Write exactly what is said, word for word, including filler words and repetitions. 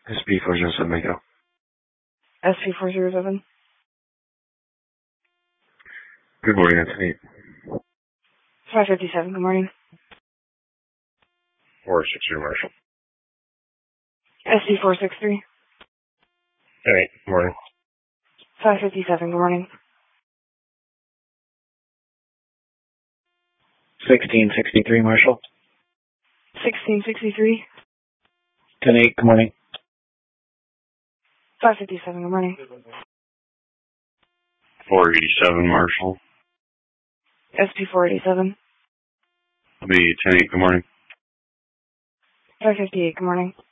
S P four zero seven Echo. S P four zero seven. Good morning, Anthony. five fifty-seven, good morning. four six three Marshall. S P four six three. Hey, good morning. five fifty-seven, good morning. sixteen sixty-three Marshall. sixteen sixty-three. ten eight, good morning. five fifty-seven, good morning. four eighty-seven Marshall. S P four eighty-seven. I'll be ten eight, good morning. five fifty-eight, good morning.